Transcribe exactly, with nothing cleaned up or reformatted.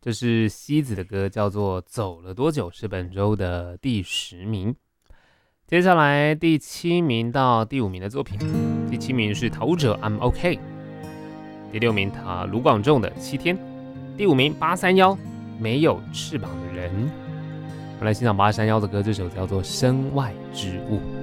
这是西子的歌，叫做《走了多久》，是本周的第十名。接下来第七名到第五名的作品，第七名是陶喆 I'm OK， 第六名他卢广仲的《七天》，第五名八三夭没有翅膀的人。我们来欣赏八三夭的歌，这首叫做《身外之物》。